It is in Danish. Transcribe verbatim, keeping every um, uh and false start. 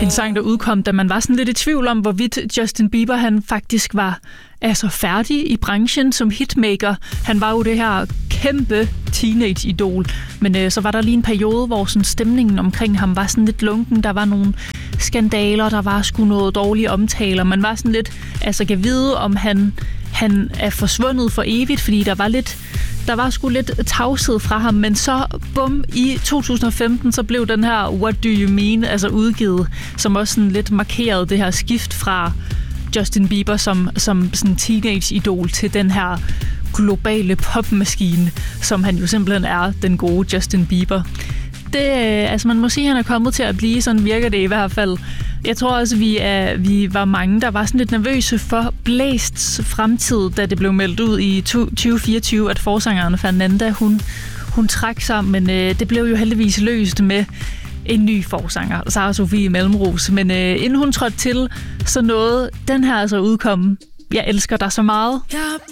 En sang, der udkom, da man var sådan lidt i tvivl om, hvorvidt Justin Bieber han faktisk var altså færdig i branchen som hitmaker. Han var jo det her kæmpe teenage-idol, men øh, så var der lige en periode, hvor sådan, stemningen omkring ham var sådan lidt lunken. Der var nogle skandaler, der var sgu noget dårlige omtaler. Man var sådan lidt, altså kan vide, om han, han er forsvundet for evigt, fordi der var lidt, der var sgu lidt tavshed fra ham, men så bum, i to tusind og femten, så blev den her What Do You Mean altså udgivet, som også sådan lidt markerede det her skift fra Justin Bieber som, som sådan teenage-idol til den her globale popmaskine, som han jo simpelthen er, den gode Justin Bieber. Det, altså man må sige, at han er kommet til at blive, sådan virker det i hvert fald. Jeg tror også, at vi, er, vi var mange, der var sådan lidt nervøse for Blæsts fremtid, da det blev meldt ud i tyve fireogtyve, at forsangeren Fernanda, hun, hun trak sig, men øh, det blev jo heldigvis løst med en ny forsanger, Sara Sofie Malmros. Men øh, inden hun trådte til, så nåede den her altså udkomme. Jeg elsker dig så meget. Jeg